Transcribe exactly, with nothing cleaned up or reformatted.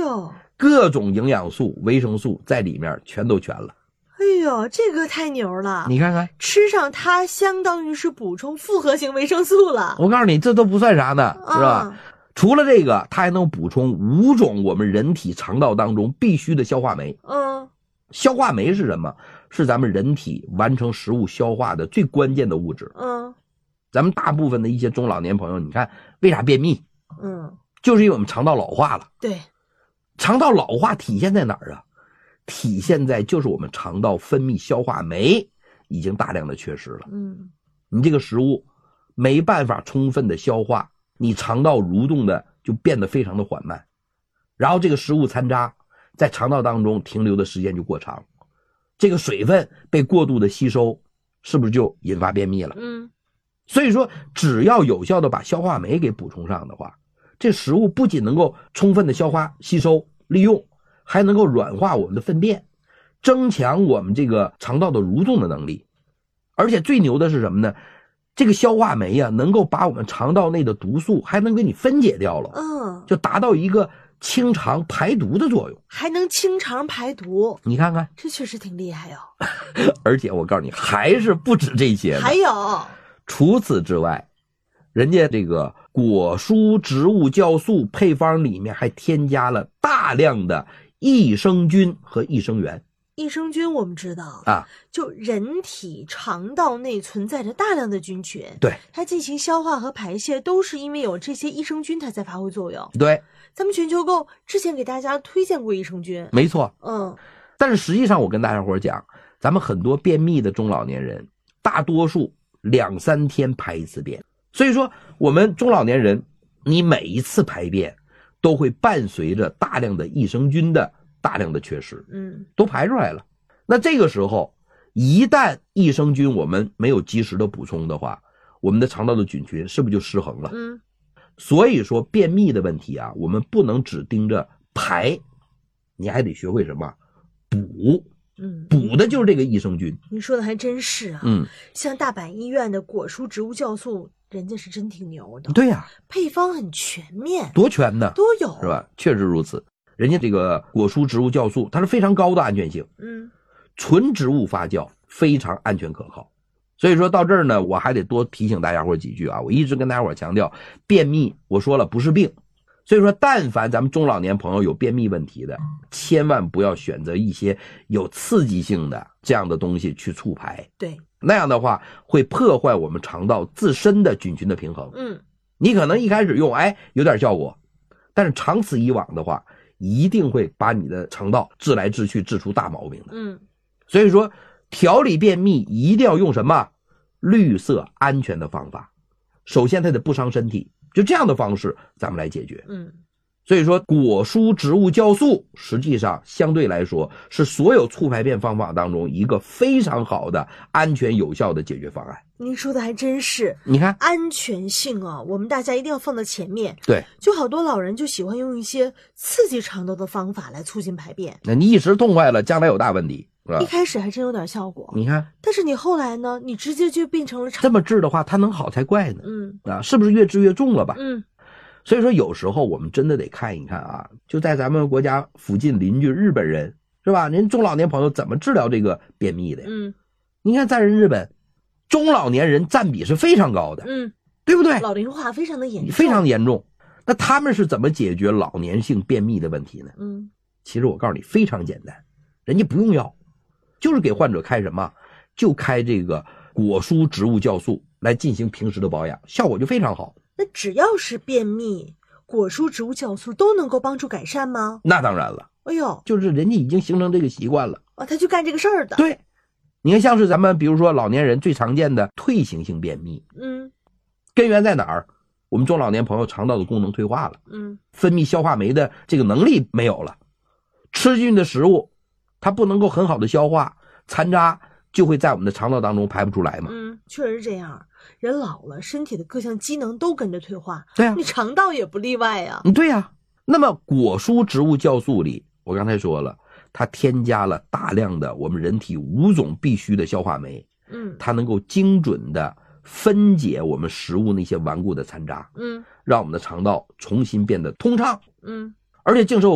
呦， 各种营养素、维生素在里面全都全了。 哎呦，这个太牛了！ 你看看， 吃上它相当于是补充复合型维生素了。 我告诉你，这都不算啥呢，是吧？ 啊、 除了这个，它还能补充五种我们人体肠道当中必须的消化酶。 嗯， 消化酶是什么？是咱们人体完成食物消化的最关键的物质。 嗯， 咱们大部分的一些中老年朋友，你看为啥便秘？ 嗯， 就是因为我们肠道老化了。 对， 肠道老化体现在哪儿啊？体现在就是我们肠道分泌消化酶已经大量的缺失了。 嗯， 你这个食物没办法充分的消化，你肠道蠕动的就变得非常的缓慢，然后这个食物残渣在肠道当中停留的时间就过长，这个水分被过度的吸收，是不是就引发便秘了？ 嗯， 所以说只要有效的把消化酶给补充上的话，这食物不仅能够充分的消化吸收利用，还能够软化我们的粪便，增强我们这个肠道的蠕动的能力。而且最牛的是什么呢？这个消化酶啊，能够把我们肠道内的毒素还能给你分解掉了， 嗯， 就达到一个清肠排毒的作用， 还能清肠排毒。 你看看， 这确实挺厉害哦。 而且我告诉你，还是不止这些， 还有， 除此之外，人家这个果蔬植物酵素配方里面还添加了大量的益生菌和益生元。 益生菌我们知道啊， 就人体肠道内存在着大量的菌群， 对， 它进行消化和排泄都是因为有这些益生菌它在发挥作用。 对， 咱们全球购之前给大家推荐过益生菌， 没错， 嗯， 但是实际上我跟大家伙讲，咱们很多便秘的中老年人，大多数两三天排一次便，所以说我们中老年人，你每一次排便都会伴随着大量的益生菌的大量的缺失， 嗯， 都排出来了。那这个时候，一旦益生菌我们没有及时的补充的话，我们的肠道的菌群是不是就失衡了？ 嗯， 所以说便秘的问题啊，我们不能只盯着排，你还得学会什么补。 嗯， 补的就是这个益生菌。 你说的还真是啊。 嗯， 像大阪医院的果蔬植物酵素，人家是真挺牛的。 对呀、啊， 配方很全面， 多全呢， 都有， 是吧？确实如此。人家这个果蔬植物酵素，它是非常高的安全性。 嗯， 纯植物发酵非常安全可靠。所以说到这儿呢，我还得多提醒大家伙几句啊。我一直跟大家伙强调，便秘我说了不是病。所以说但凡咱们中老年朋友有便秘问题的，千万不要选择一些有刺激性的这样的东西去促排。 对， 那样的话会破坏我们肠道自身的菌群的平衡。 嗯， 你可能一开始用哎有点效果，但是长此以往的话，一定会把你的肠道治来治去，治出大毛病的。 嗯， 所以说调理便秘一定要用什么绿色安全的方法。首先它得不伤身体，就这样的方式咱们来解决。 嗯， 所以说果蔬植物酵素实际上相对来说是所有促排便方法当中一个非常好的安全有效的解决方案。 您说的还真是。 你看安全性啊，我们大家一定要放到前面。 对， 就好多老人就喜欢用一些刺激肠道的方法来促进排便， 那你一时痛快了，将来有大问题，是吧？ 一开始还真有点效果， 你看， 但是你后来呢，你直接就变成了肠这么治的话它能好才怪呢。 嗯啊，是不是越治越重了吧？ 嗯， 所以说有时候我们真的得看一看啊，就在咱们国家附近邻居日本人，是吧？人中老年朋友怎么治疗这个便秘的呀？ 嗯， 你看在人日本中老年人占比是非常高的， 嗯， 对不对？ 老龄化非常的严重， 非常严重。那他们是怎么解决老年性便秘的问题呢？ 嗯， 其实我告诉你非常简单，人家不用药，就是给患者开什么，就开这个果蔬植物酵素来进行平时的保养，效果就非常好。 那只要是便秘，果蔬植物酵素都能够帮助改善吗？ 那当然了， 哎呦， 就是人家已经形成这个习惯了啊，他就干这个事儿的。 对，你看像是咱们比如说老年人最常见的退行性便秘， 嗯， 根源在哪儿？我们中老年朋友肠道的功能退化了， 嗯， 分泌消化酶的这个能力没有了，吃进的食物它不能够很好的消化，残渣就会在我们的肠道当中排不出来嘛。 嗯，确实这样。人老了，身体的各项机能都跟着退化， 对啊， 你肠道也不例外啊。 嗯，对啊。那么果蔬植物酵素里，我刚才说了，它添加了大量的我们人体五种必须的消化酶， 嗯， 它能够精准的分解我们食物那些顽固的残渣， 嗯， 让我们的肠道重新变得通畅。 嗯， 而且净是